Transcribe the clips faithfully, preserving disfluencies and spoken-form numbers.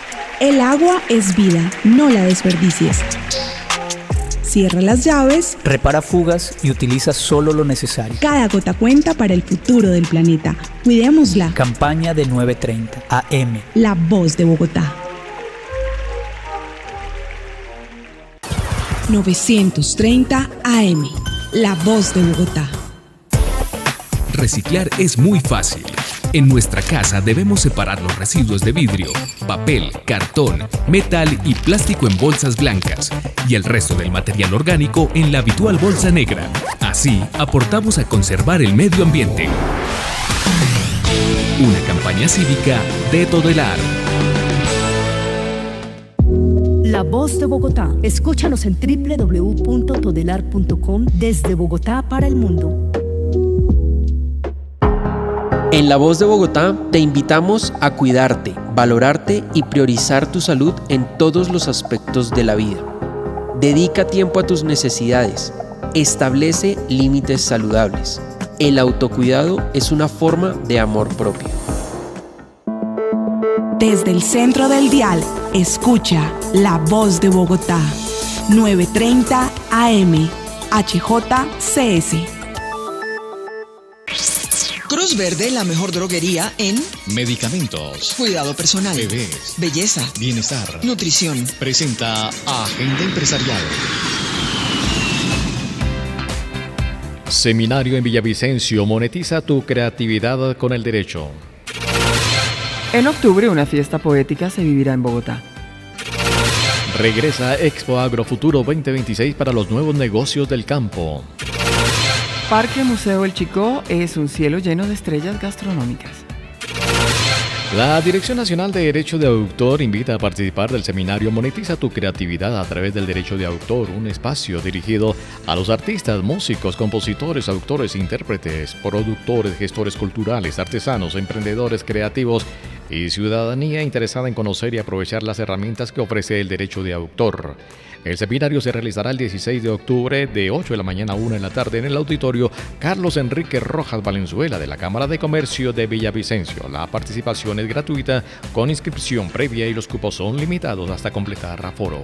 El agua es vida, no la desperdicies. Cierra las llaves, repara fugas y utiliza solo lo necesario. Cada gota cuenta para el futuro del planeta. Cuidémosla. Campaña de nueve treinta A M. La voz de Bogotá. novecientos treinta A M. La voz de Bogotá. Reciclar es muy fácil. En nuestra casa debemos separar los residuos de vidrio, papel, cartón, metal y plástico en bolsas blancas y el resto del material orgánico en la habitual bolsa negra. Así, aportamos a conservar el medio ambiente. Una campaña cívica de Todelar. La voz de Bogotá. Escúchanos en doble u doble u doble u punto todelar punto com desde Bogotá para el mundo. En La Voz de Bogotá te invitamos a cuidarte, valorarte y priorizar tu salud en todos los aspectos de la vida. Dedica tiempo a tus necesidades. Establece límites saludables. El autocuidado es una forma de amor propio. Desde el centro del dial, escucha La Voz de Bogotá. novecientos treinta A M. H J C S. Cruz Verde, la mejor droguería en medicamentos, cuidado personal, bebés, belleza, bienestar, nutrición. Presenta Agenda Empresarial. Seminario en Villavicencio. Monetiza tu creatividad con el derecho. En octubre, una fiesta poética se vivirá en Bogotá. Regresa Expo Agrofuturo veinte veintiséis para los nuevos negocios del campo. Parque Museo El Chicó es un cielo lleno de estrellas gastronómicas. La Dirección Nacional de Derecho de Autor invita a participar del seminario Monetiza tu creatividad a través del derecho de autor, un espacio dirigido a los artistas, músicos, compositores, autores, intérpretes, productores, gestores culturales, artesanos, emprendedores creativos y ciudadanía interesada en conocer y aprovechar las herramientas que ofrece el derecho de autor. El seminario se realizará el dieciséis de octubre de ocho de la mañana a una de la tarde en el auditorio Carlos Enrique Rojas Valenzuela de la Cámara de Comercio de Villavicencio. La participación es gratuita con inscripción previa y los cupos son limitados hasta completar aforo.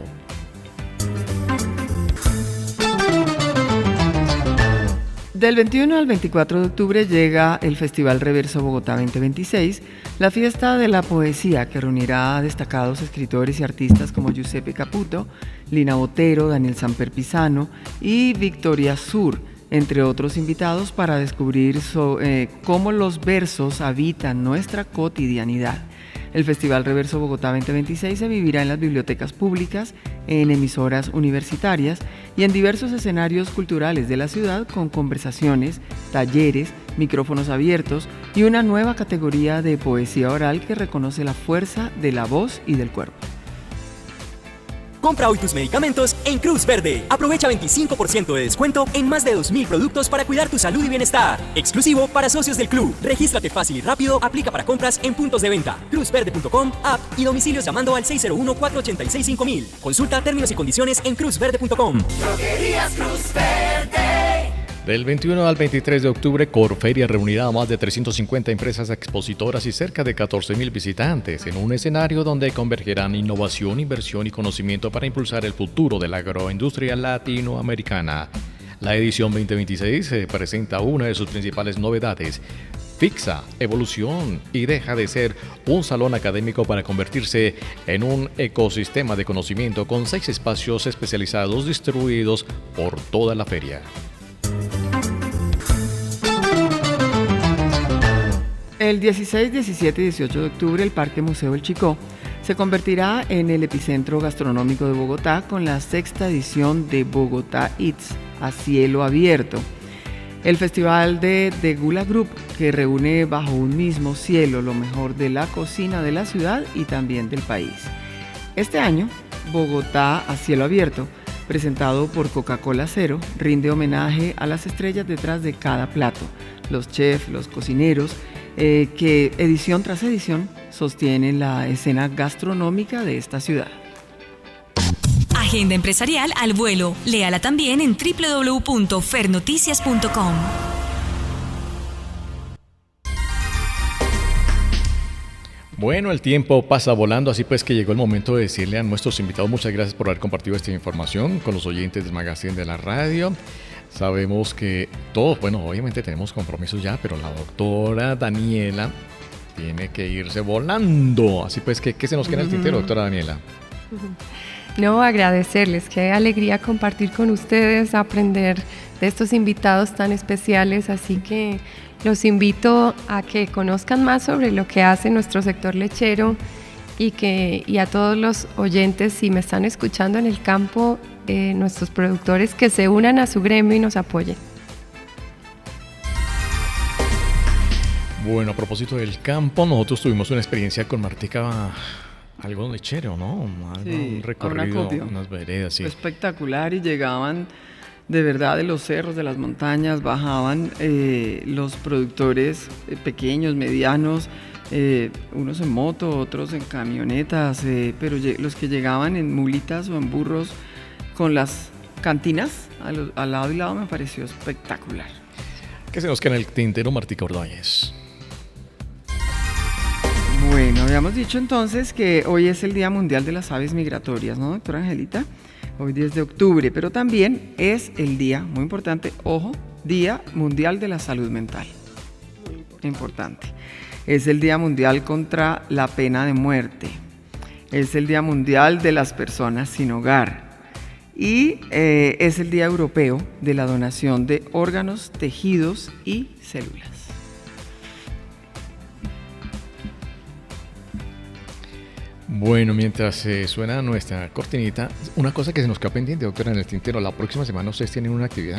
Del veintiuno al veinticuatro de octubre llega el Festival Reverso Bogotá veinte veintiséis, la fiesta de la poesía que reunirá a destacados escritores y artistas como Giuseppe Caputo, Lina Botero, Daniel Samper Pisano y Victoria Sur, entre otros invitados para descubrir so, eh, cómo los versos habitan nuestra cotidianidad. El Festival Reverso Bogotá veinte veintiséis se vivirá en las bibliotecas públicas, en emisoras universitarias y en diversos escenarios culturales de la ciudad con conversaciones, talleres, micrófonos abiertos y una nueva categoría de poesía oral que reconoce la fuerza de la voz y del cuerpo. Compra hoy tus medicamentos en Cruz Verde. Aprovecha veinticinco por ciento de descuento en más de dos mil productos para cuidar tu salud y bienestar. Exclusivo para socios del club. Regístrate fácil y rápido. Aplica para compras en puntos de venta. cruz verde punto com, app y domicilios llamando al seis cero uno, cuatro ocho seis, cinco mil. Consulta términos y condiciones en cruz verde punto com. Droguerías Cruz Verde. Del veintiuno al veintitrés de octubre, Corferia reunirá a más de trescientas cincuenta empresas expositoras y cerca de catorce mil visitantes en un escenario donde convergerán innovación, inversión y conocimiento para impulsar el futuro de la agroindustria latinoamericana. La edición veinte veintiséis eh, presenta una de sus principales novedades. Fixa evolución y deja de ser un salón académico para convertirse en un ecosistema de conocimiento con seis espacios especializados distribuidos por toda la feria. El dieciséis, diecisiete y dieciocho de octubre, el Parque Museo El Chicó se convertirá en el epicentro gastronómico de Bogotá con la sexta edición de Bogotá Eats a cielo abierto. El festival de The Gula Group, que reúne bajo un mismo cielo lo mejor de la cocina de la ciudad y también del país. Este año, Bogotá a cielo abierto, presentado por Coca-Cola Cero, rinde homenaje a las estrellas detrás de cada plato, los chefs, los cocineros, eh, que edición tras edición sostienen la escena gastronómica de esta ciudad. Agenda empresarial al vuelo. Léala también en doble u doble u doble u punto fernoticias punto com. Bueno, el tiempo pasa volando, así pues que llegó el momento de decirle a nuestros invitados muchas gracias por haber compartido esta información con los oyentes del Magazine de la Radio. Sabemos que todos, bueno, obviamente tenemos compromisos ya, pero la doctora Daniela tiene que irse volando. Así pues, ¿qué, qué se nos queda en el tintero, doctora Daniela? No, agradecerles, qué alegría compartir con ustedes, aprender de estos invitados tan especiales, así que los invito a que conozcan más sobre lo que hace nuestro sector lechero y, que, y a todos los oyentes, si me están escuchando en el campo, eh, nuestros productores, que se unan a su gremio y nos apoyen. Bueno, a propósito del campo, nosotros tuvimos una experiencia con Martica, algo lechero, ¿no? Algo, sí, un recorrido, una unas veredas, sí. Espectacular, y llegaban de verdad de los cerros, de las montañas, bajaban eh, los productores eh, pequeños, medianos, eh, unos en moto, otros en camionetas, eh, pero los que llegaban en mulitas o en burros con las cantinas al, al lado y lado me pareció espectacular. ¿Qué se nos queda en el tintero, Martica Ordóñez? Bueno, habíamos dicho entonces que hoy es el Día Mundial de las Aves Migratorias, ¿no, doctora Angelita? Hoy diez de octubre, pero también es el día, muy importante, ojo, Día Mundial de la Salud Mental. Importante. Es el Día Mundial contra la pena de muerte. Es el Día Mundial de las Personas sin Hogar. Y eh, es el Día Europeo de la Donación de Órganos, Tejidos y Células. Bueno, mientras eh, suena nuestra cortinita, una cosa que se nos queda pendiente, doctora, en el tintero, la próxima semana ustedes tienen una actividad.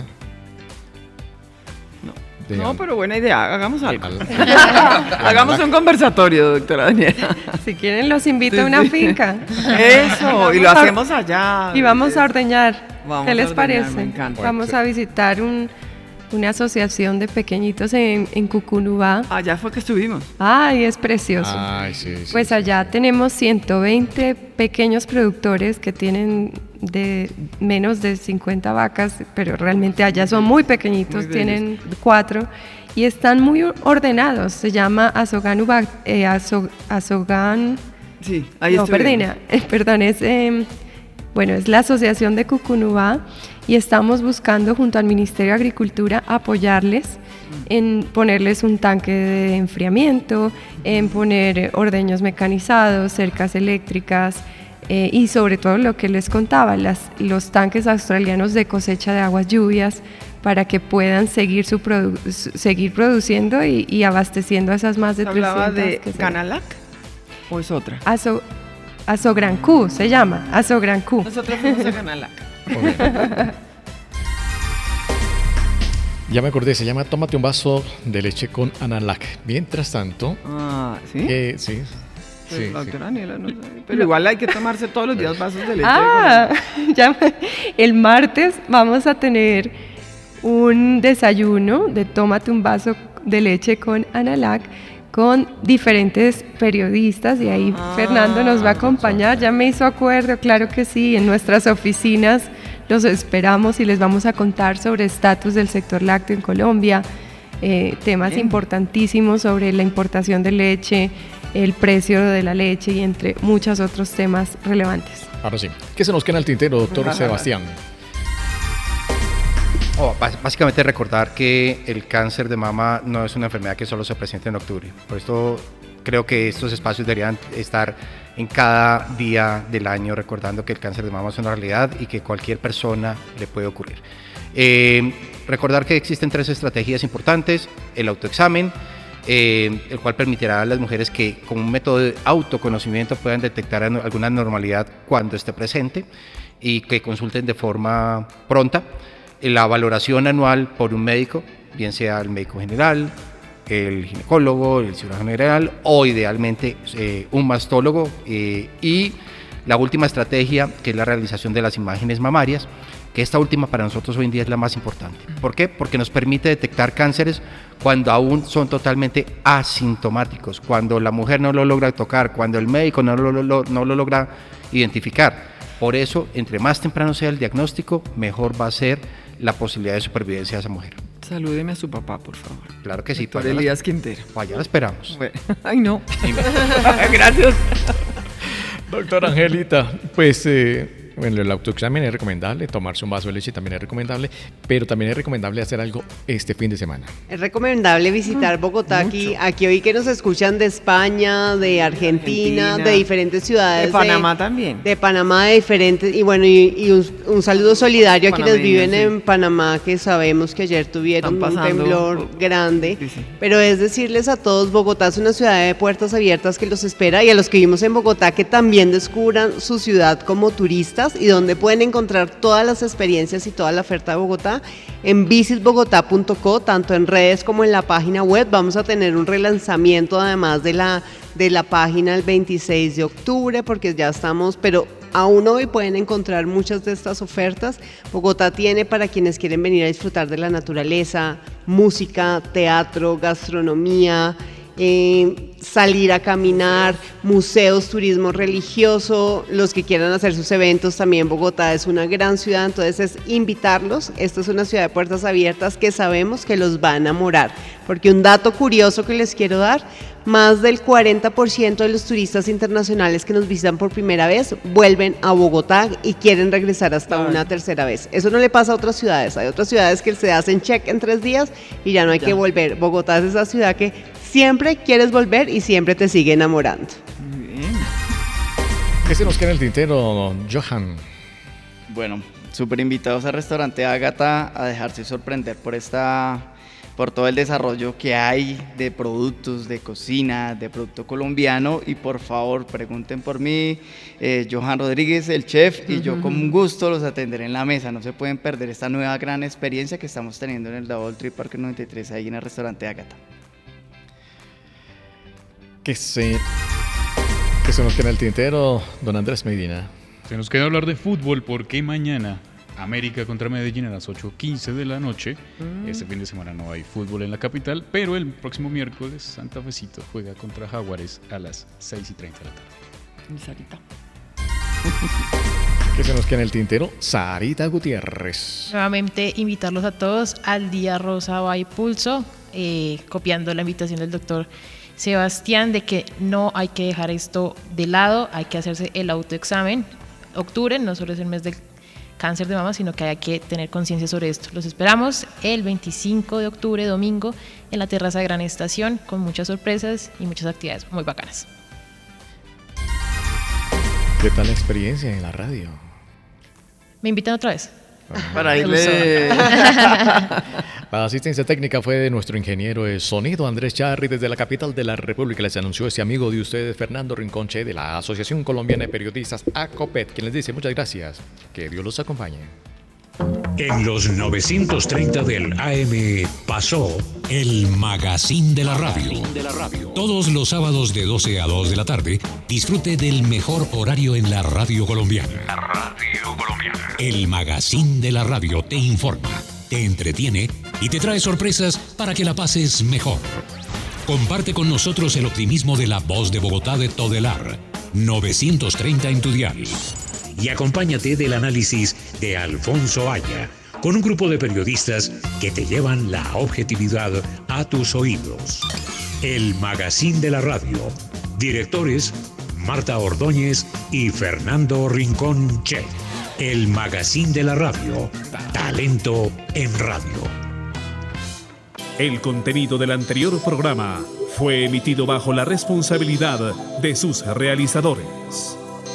No, de no al... pero buena idea, hagamos algo. Hagamos un conversatorio, doctora Daniela. Si quieren los invito sí, a una sí. finca. Eso, y lo hacemos allá. Y vamos a ordeñar. Vamos ¿Qué les a ordeñar, parece? me encanta. Vamos a visitar un... una asociación de pequeñitos en, en Cucunubá. Allá fue que estuvimos. Ay, es precioso. Ay, sí, sí, pues sí, allá sí. tenemos ciento veinte pequeños productores que tienen de menos de cincuenta vacas, pero realmente allá son muy pequeñitos, muy tienen cuatro y están muy ordenados. Se llama Azoganubá, eh, Azog, Azogan. Sí, ahí no, perdona, eh, perdón, es eh, bueno, es la asociación de Cucunubá. Y estamos buscando junto al Ministerio de Agricultura apoyarles en ponerles un tanque de enfriamiento, en poner ordeños mecanizados, cercas eléctricas eh, y sobre todo lo que les contaba, las, los tanques australianos de cosecha de aguas lluvias para que puedan seguir, su produ- seguir produciendo y, y abasteciendo a esas más de trescientas. ¿Hablaba de que Canalac o es otra? Aso, Azograncú se llama, Azograncú. Nosotros fuimos a Canalac. Ya me acordé, se llama Tómate un vaso de leche con Analac. Mientras tanto, ah, ¿sí? Eh, sí, Pero, sí, la sí. doctora Daniela, no sé. Pero igual hay que tomarse todos los días vasos de leche. Ah, ya, el martes vamos a tener un desayuno de tómate un vaso de leche con Analac con diferentes periodistas y ahí ah, Fernando nos va a acompañar, ya me hizo acuerdo, claro que sí, en nuestras oficinas los esperamos y les vamos a contar sobre el estatus del sector lácteo en Colombia, eh, temas Bien. importantísimos sobre la importación de leche, el precio de la leche y entre muchos otros temas relevantes. Ahora sí, ¿qué se nos queda en el tintero, doctor Sebastián? Oh, básicamente recordar que el cáncer de mama no es una enfermedad que solo se presenta en octubre. Por esto creo que estos espacios deberían estar en cada día del año recordando que el cáncer de mama es una realidad y que cualquier persona le puede ocurrir. Eh, recordar que existen tres estrategias importantes: el autoexamen, eh, el cual permitirá a las mujeres que con un método de autoconocimiento puedan detectar alguna anormalidad cuando esté presente y que consulten de forma pronta. La valoración anual por un médico, bien sea el médico general, el ginecólogo, el cirujano general o idealmente eh, un mastólogo eh, y la última estrategia, que es la realización de las imágenes mamarias, que esta última para nosotros hoy en día es la más importante. ¿Por qué? Porque nos permite detectar cánceres cuando aún son totalmente asintomáticos, cuando la mujer no lo logra tocar, cuando el médico no lo, lo, no lo logra identificar. Por eso, entre más temprano sea el diagnóstico, mejor va a ser la posibilidad de supervivencia de esa mujer. Salúdeme a su papá, por favor. Claro que sí. Doctor Elías Quintero. Allá lo esperamos. Bueno, ay, no. Gracias. Doctora Angelita, pues eh, bueno, el autoexamen es recomendable, tomarse un vaso de leche también es recomendable, pero también es recomendable hacer algo este fin de semana. Es recomendable visitar Bogotá. Aquí, aquí hoy que nos escuchan de España, de Argentina, Argentina, de diferentes ciudades. de Panamá de, también. De Panamá, de diferentes, y bueno, y, y un, un saludo solidario a quienes viven sí. en Panamá, que sabemos que ayer tuvieron un temblor por, grande, sí, sí. pero es decirles a todos, Bogotá es una ciudad de puertas abiertas que los espera, y a los que vivimos en Bogotá que también descubran su ciudad como turistas, y donde pueden encontrar todas las experiencias y toda la oferta de Bogotá en visit bogotá punto co, tanto en redes como en la página web. Vamos a tener un relanzamiento además de la, de la página el veintiséis de octubre, porque ya estamos, pero aún hoy pueden encontrar muchas de estas ofertas. Bogotá tiene para quienes quieren venir a disfrutar de la naturaleza, música, teatro, gastronomía, Eh, salir a caminar, museos, turismo religioso, los que quieran hacer sus eventos también. Bogotá es una gran ciudad, entonces es invitarlos. Esta es una ciudad de puertas abiertas que sabemos que los va a enamorar, porque un dato curioso que les quiero dar, más del cuarenta por ciento de los turistas internacionales que nos visitan por primera vez vuelven a Bogotá y quieren regresar hasta Ay. una tercera vez. Eso no le pasa a otras ciudades, hay otras ciudades que se hacen check en tres días y ya no hay ya. que volver. Bogotá es esa ciudad que siempre quieres volver y siempre te sigue enamorando. Muy bien. ¿Qué se nos queda en el tintero, Johan? Bueno, súper invitados al restaurante Ágata a dejarse sorprender por esta, por todo el desarrollo que hay de productos, de cocina, de producto colombiano, y por favor pregunten por mí, eh, Johan Rodríguez, el chef, y yo con gusto los atenderé en la mesa. No se pueden perder esta nueva gran experiencia que estamos teniendo en el Double Tree Parque noventa y tres, ahí en el restaurante Ágata. ¿Qué se, ¿Qué se nos queda en el tintero, don Andrés Medina? Se nos queda hablar de fútbol, porque mañana América contra Medellín a las ocho quince de la noche. Mm. Este fin de semana no hay fútbol en la capital, pero el próximo miércoles Santa Fecito juega contra Jaguares a las seis y treinta de la tarde. Mi Sarita. ¿Qué se nos queda en el tintero? Sarita Gutiérrez. Nuevamente invitarlos a todos al Día Rosa by Pulso, eh, copiando la invitación del doctor Sebastián de que no hay que dejar esto de lado, hay que hacerse el autoexamen. Octubre no solo es el mes del cáncer de mama, sino que hay que tener conciencia sobre esto. Los esperamos el veinticinco de octubre, domingo, en la terraza de Gran Estación, con muchas sorpresas y muchas actividades muy bacanas. ¿Qué tal la experiencia en la radio? ¿Me invitan otra vez? Para irle. La asistencia técnica fue de nuestro ingeniero de sonido Andrés Charri. Desde la capital de la República les anunció ese amigo de ustedes, Fernando Rinconche, de la Asociación Colombiana de Periodistas ACOPET, quien les dice muchas gracias, que Dios los acompañe. En los novecientos treinta del A M pasó el Magazine de la Radio. Todos los sábados de doce a dos de la tarde, disfrute del mejor horario en la radio colombiana. La radio colombiana. El Magazine de la Radio te informa, te entretiene y te trae sorpresas para que la pases mejor. Comparte con nosotros el optimismo de la voz de Bogotá de Todelar, novecientos treinta en tu dial. Y acompáñate del análisis de Alfonso Aya, con un grupo de periodistas que te llevan la objetividad a tus oídos. El Magazine de la Radio. Directores: Marta Ordóñez y Fernando Rincón Che. El Magazine de la Radio. Talento en radio. El contenido del anterior programa fue emitido bajo la responsabilidad de sus realizadores.